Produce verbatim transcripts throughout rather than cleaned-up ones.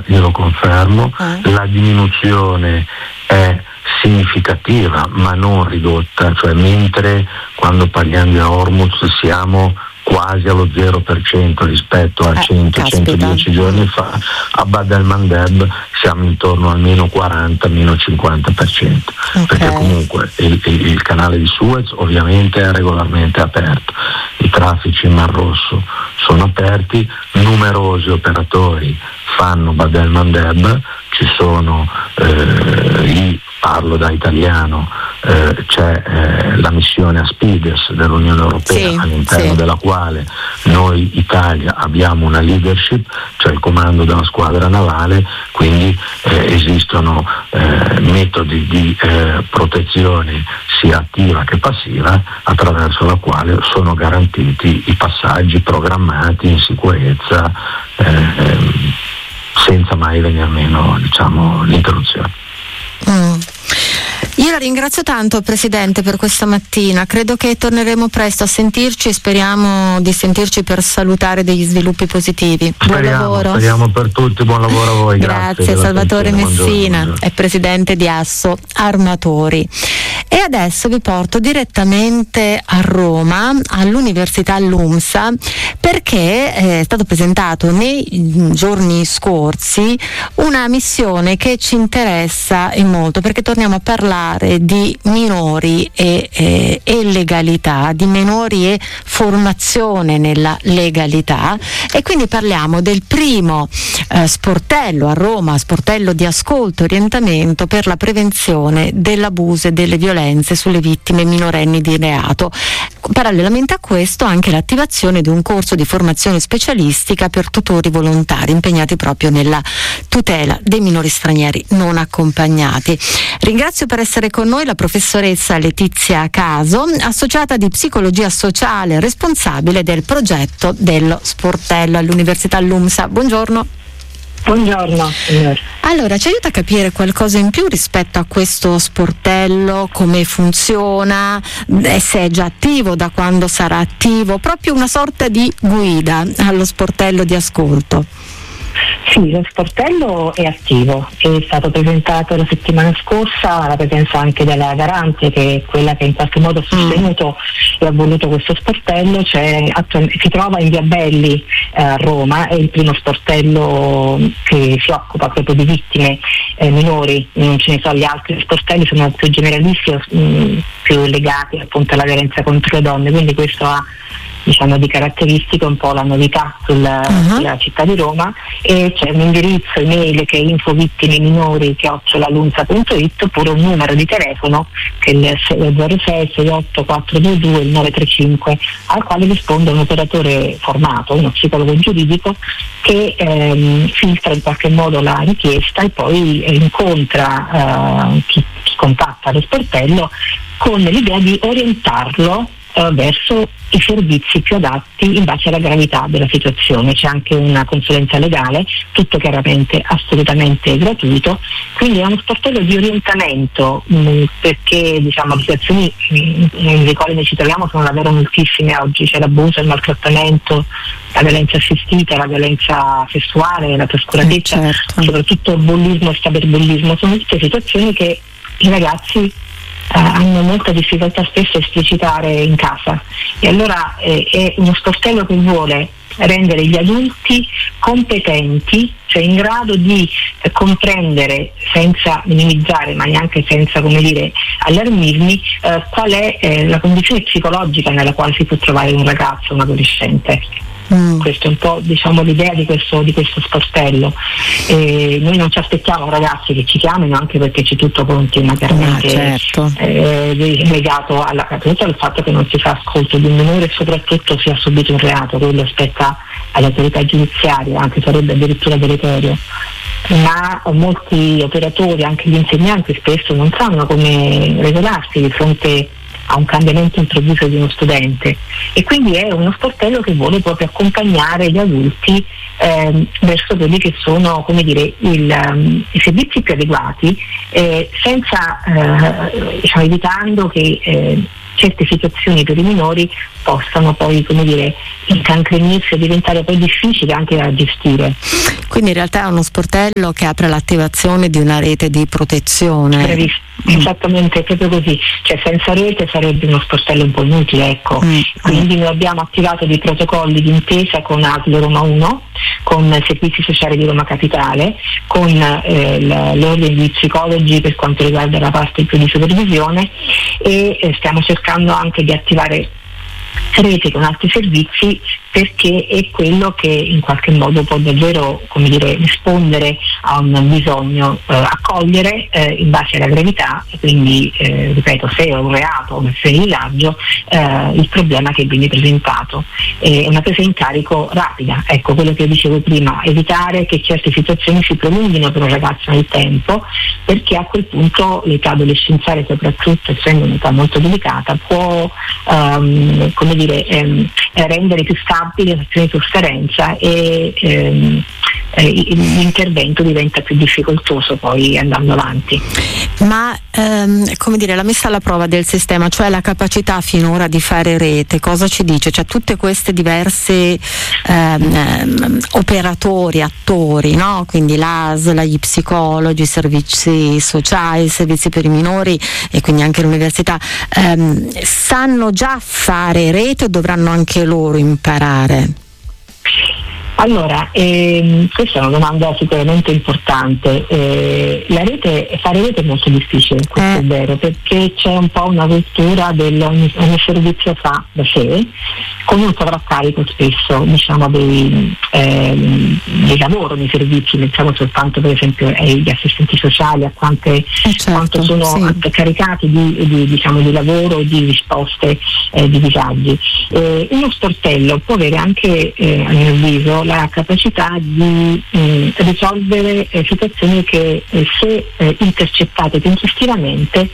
glielo confermo, eh. la diminuzione è significativa ma non ridotta, cioè mentre quando parliamo di Hormuz siamo quasi allo zero per cento rispetto a eh, cento centodieci giorni fa, a Bab el-Mandeb siamo intorno al meno quaranta cinquanta per cento, okay. Perché comunque il, il, il canale di Suez ovviamente è regolarmente aperto, i traffici in Mar Rosso sono aperti, numerosi operatori fanno Bab el-Mandeb, ci sono eh, lì, parlo da italiano, eh, c'è eh, la missione Aspides dell'Unione Europea, sì, all'interno sì. della quale noi Italia abbiamo una leadership, cioè il comando della squadra navale, quindi eh, esistono eh, metodi di eh, protezione sia attiva che passiva attraverso la quale sono garantiti i passaggi programmati in sicurezza eh, senza mai venir meno, diciamo, l'interruzione. Mm. Io la ringrazio tanto, Presidente, per questa mattina. Credo che torneremo presto a sentirci e speriamo di sentirci per salutare degli sviluppi positivi. Buon speriamo, lavoro. Speriamo per tutti, buon lavoro a voi. Grazie, Grazie Salvatore Messina, buongiorno, buongiorno. è Presidente di Asso Armatori. E adesso vi porto direttamente a Roma, all'Università LUMSA, perché è stato presentato nei giorni scorsi una missione che ci interessa e molto, perché torniamo a parlare di minori e, e, e legalità, di minori e formazione nella legalità, e quindi parliamo del primo eh, sportello a Roma, sportello di ascolto e orientamento per la prevenzione dell'abuso e delle violenze sulle vittime minorenni di reato. Parallelamente a questo anche l'attivazione di un corso di formazione specialistica per tutori volontari impegnati proprio nella tutela dei minori stranieri non accompagnati. Ringrazio per essere con noi la professoressa Letizia Caso, associata di psicologia sociale, responsabile del progetto dello sportello all'Università LUMSA. Buongiorno. Buongiorno. Allora, ci aiuta a capire qualcosa in più rispetto a questo sportello, come funziona, se è già attivo, da quando sarà attivo, proprio una sorta di guida allo sportello di ascolto. Sì, lo sportello è attivo, è stato presentato la settimana scorsa, la presenza anche della Garante, che è quella che in qualche modo ha sostenuto mm. e ha voluto questo sportello, cioè, attu- si trova in Via Belli eh, a Roma, è il primo sportello che si occupa proprio di vittime eh, minori, non ce ne sono, gli altri sportelli sono più generalisti, mh, più legati appunto alla violenza contro le donne, quindi questo ha, diciamo, di caratteristiche un po' la novità sulla, uh-huh. sulla città di Roma, e c'è un indirizzo email che è infovittime minori chiocciola lunsa punto it, oppure un numero di telefono che è il zero sei sei otto quattro due due nove tre cinque, al quale risponde un operatore formato, uno psicologo giuridico, che ehm, filtra in qualche modo la richiesta e poi eh, incontra eh, chi, chi contatta lo sportello con l'idea di orientarlo verso i servizi più adatti in base alla gravità della situazione. C'è anche una consulenza legale, tutto chiaramente assolutamente gratuito, quindi è uno sportello di orientamento mh, perché, diciamo, le situazioni nelle quali noi ci troviamo sono davvero moltissime oggi. C'è l'abuso, il maltrattamento, la violenza assistita, la violenza sessuale, la trascuratezza, eh certo. soprattutto il bullismo e cyberbullismo, sono tutte situazioni che i ragazzi Uh, hanno molta difficoltà spesso a esplicitare in casa, e allora eh, è uno sportello che vuole rendere gli adulti competenti, cioè in grado di eh, comprendere, senza minimizzare ma neanche senza, come dire, allarmismi, eh, qual è eh, la condizione psicologica nella quale si può trovare un ragazzo, un adolescente. Mm. Questa è un po', diciamo, l'idea di questo, di questo sportello. E noi non ci aspettiamo ragazzi che ci chiamino, anche perché c'è tutto continua, chiaramente, ah, certo. eh, legato alla, al fatto che non si fa ascolto di un minore e soprattutto si ha subito un reato, quello spetta alle autorità giudiziarie, anche sarebbe addirittura deleterio. Ma molti operatori, anche gli insegnanti, spesso non sanno come regolarsi di fronte a un cambiamento improvviso di uno studente, e quindi è uno sportello che vuole proprio accompagnare gli adulti eh, verso quelli che sono, come dire, il, um, i servizi più adeguati, eh, senza eh, diciamo, evitando che eh, certe situazioni per i minori possano poi, come dire, incancrenirsi e diventare poi difficili anche da gestire. Quindi in realtà è uno sportello che apre l'attivazione di una rete di protezione. Bravissimo. Mm. Esattamente, proprio così, cioè senza rete sarebbe uno sportello un po' inutile, ecco. Mm. Quindi noi abbiamo attivato dei protocolli d'intesa con A S L Roma uno, con Servizi Sociali di Roma Capitale, con eh, l'ordine di psicologi per quanto riguarda la parte più di supervisione, e eh, stiamo cercando anche di attivare rete con altri servizi, perché è quello che in qualche modo può davvero, come dire, rispondere a un bisogno, eh, accogliere eh, in base alla gravità, quindi eh, ripeto, se è un reato o un'azione di disagio, eh, il problema che viene presentato. È una presa in carico rapida, ecco quello che dicevo prima, evitare che certe situazioni si prolunghino per un ragazzo nel tempo, perché a quel punto l'età adolescenziale, soprattutto essendo un'età molto delicata, può ehm, come dire, ehm, rendere più stabile la situazione di sofferenza e ehm, eh, l'intervento diventa più difficoltoso poi andando avanti. Ma ehm, come dire, la messa alla prova del sistema, cioè la capacità finora di fare rete, cosa ci dice? Cioè tutte queste diverse ehm, operatori, attori, no? Quindi l'A S L, gli psicologi, i servizi sociali, i servizi per i minori e quindi anche l'università, ehm, sanno già fare rete o dovranno anche loro imparare? Allora, ehm, questa è una domanda sicuramente importante. Eh, la rete, fare rete è molto difficile, questo eh. è vero, perché c'è un po' una cultura del ogni, ogni servizio fa da sé, con un sovraccarico spesso, diciamo, dei, ehm, dei lavoro nei servizi. Pensiamo soltanto per esempio agli assistenti sociali, a quante, eh certo, quanto sono sì. caricati di, di, diciamo, di lavoro e di risposte eh, di disagi. Eh, uno sportello può avere anche, eh, a mio avviso, la capacità di eh, risolvere eh, situazioni che eh, se eh, intercettate tempestivamente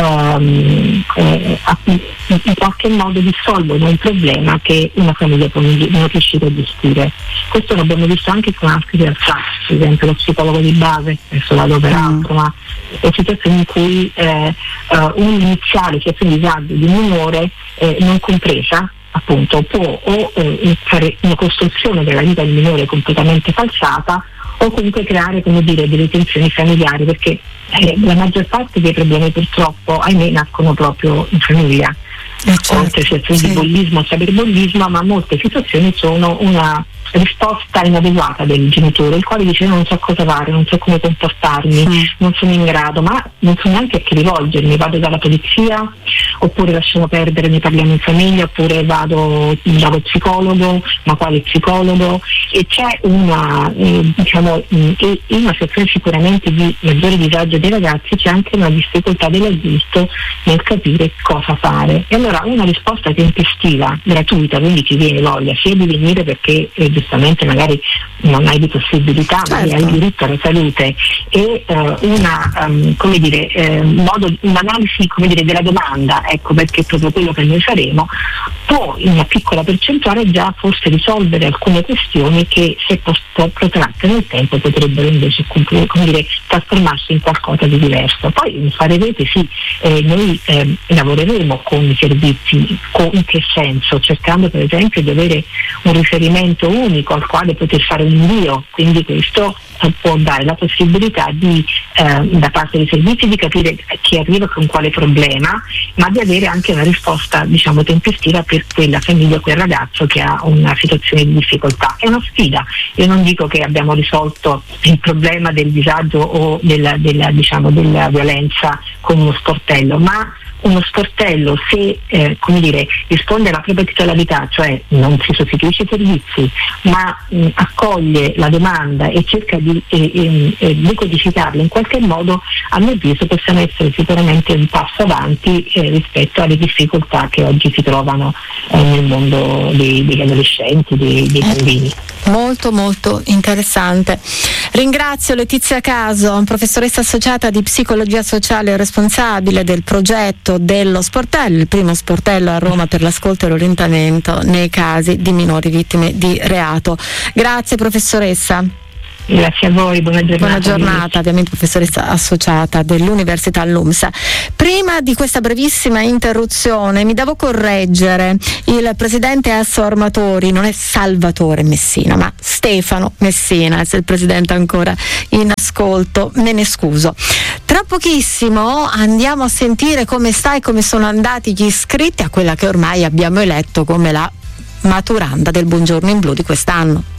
ehm, eh, in qualche modo dissolvono un problema che una famiglia può non riuscire a gestire. Questo l'abbiamo visto anche con altri realtà, per esempio lo psicologo di base, adesso vado per altro, ma è situazioni in cui eh, uh, un'iniziale situazione di disagio di minore eh, non compresa appunto può o eh, fare una costruzione della vita del minore completamente falsata, o comunque creare, come dire, delle tensioni familiari, perché eh, la maggior parte dei problemi purtroppo, ahimè, nascono proprio in famiglia. Eh certo, oltre a situazioni sì. di bullismo, cyberbullismo, ma molte situazioni sono una risposta inadeguata del genitore, il quale dice non so cosa fare, non so come comportarmi, mm. non sono in grado, ma non so neanche a chi rivolgermi, vado dalla polizia, oppure lasciamo perdere, ne parliamo in famiglia, oppure vado dallo psicologo, ma quale psicologo? E c'è una eh, diciamo in una situazione sicuramente di maggiore disagio dei ragazzi, c'è anche una difficoltà dell'adulto nel capire cosa fare. E allora una risposta tempestiva, gratuita, quindi chi viene voglia sia di venire perché eh, giustamente magari non hai di possibilità, certo. magari hai diritto alla salute, e uh, una um, come dire eh, modo, un'analisi, come dire, della domanda, ecco, perché è proprio quello che noi faremo, può in una piccola percentuale già forse risolvere alcune questioni che, se protratte nel tempo, potrebbero invece, come dire, trasformarsi in qualcosa di diverso. Poi in fare rete sì, eh, noi eh, lavoreremo con i servizi, con, in che senso? Cercando per esempio di avere un riferimento unico al quale poter fare un invio, quindi questo eh, può dare la possibilità di eh, da parte dei servizi di capire chi arriva con quale problema, ma di avere anche una risposta, diciamo, tempestiva per quella famiglia, quel ragazzo che ha una situazione di difficoltà. È una sfida. Io non dico che abbiamo risolto il problema del disagio o della, della, diciamo, della violenza con uno sportello, ma uno sportello, se eh, come dire, risponde alla propria titolarità, cioè non si sostituisce i servizi, ma mh, accoglie la domanda e cerca di eh, eh, eh, decodificarla in qualche modo, a mio avviso possono essere sicuramente un passo avanti eh, rispetto alle difficoltà che oggi si trovano eh, nel mondo dei, degli adolescenti, dei, dei bambini. Molto molto interessante. Ringrazio Letizia Caso, professoressa associata di psicologia sociale e responsabile del progetto dello sportello, il primo sportello a Roma per l'ascolto e l'orientamento nei casi di minori vittime di reato. Grazie professoressa. Grazie a voi, buona giornata. Buona giornata, ovviamente professoressa associata dell'Università LUMSA. Prima di questa brevissima interruzione mi devo correggere, il presidente Asso Armatori non è Salvatore Messina, ma Stefano Messina, se il presidente è ancora in ascolto me ne scuso. Tra pochissimo andiamo a sentire come sta e come sono andati gli iscritti a quella che ormai abbiamo eletto come la maturanda del Buongiorno in Blu di quest'anno.